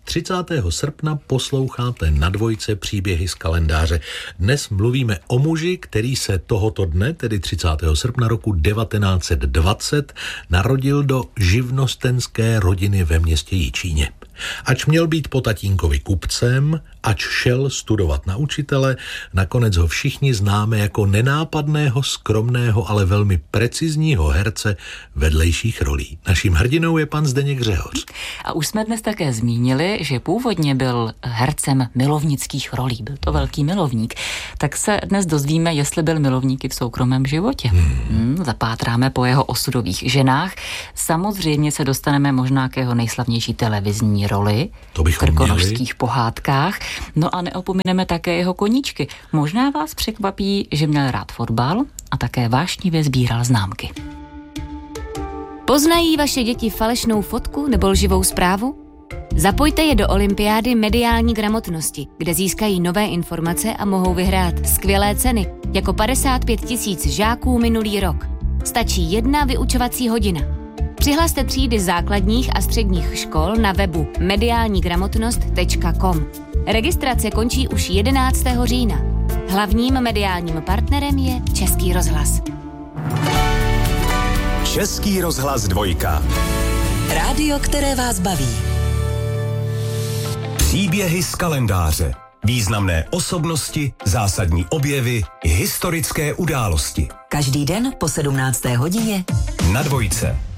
30. srpna posloucháte Na dvojce příběhy z kalendáře. Dnes mluvíme o muži, který se tohoto dne, tedy 30. srpna roku 1920, narodil do živnostenské rodiny ve městě Jičíně. Ač měl být po tatínkovi kupcem, ač šel studovat na učitele, nakonec ho všichni známe jako nenápadného, skromného, ale velmi precizního herce vedlejších rolí. Naším hrdinou je pan Zdeněk Řehoř. A už jsme dnes také zmínili, že původně byl hercem milovnických rolí. Byl to velký milovník. Tak se dnes dozvíme, jestli byl milovník i v soukromém životě. Zapátráme po jeho osudových ženách. Samozřejmě se dostaneme možná k jeho nejslavnější televizní roli v krkonošských pohádkách. No a neopomineme také jeho koníčky. Možná vás překvapí, že měl rád fotbal a také vášnivě sbíral známky. Poznají vaše děti falešnou fotku nebo lživou zprávu? Zapojte je do olympiády mediální gramotnosti, kde získají nové informace a mohou vyhrát skvělé ceny, jako 55 000 žáků minulý rok. Stačí 1 vyučovací hodina. Přihlaste třídy základních a středních škol na webu mediálnigramotnost.com. Registrace končí už 11. října. Hlavním mediálním partnerem je Český rozhlas. Český rozhlas 2. Rádio, které vás baví. Příběhy z kalendáře. Významné osobnosti, zásadní objevy, historické události. Každý den po 17. hodině Na dvojce.